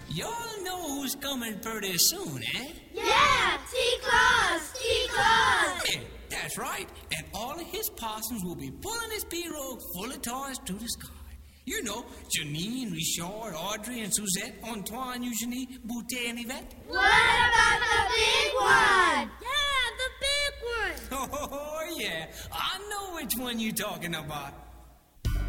Y'all know who's coming pretty soon, eh? Yeah, T-Claus! T-Claus! Yeah, that's right. And all of his possums will be pulling his pirogue full of toys to the sky. You know, Janine, Richard, Audrey, and Suzette, Antoine, Eugenie, Boutet, and Yvette. What about the big one? Yeah, the big one. Oh, yeah. I know which one you're talking about.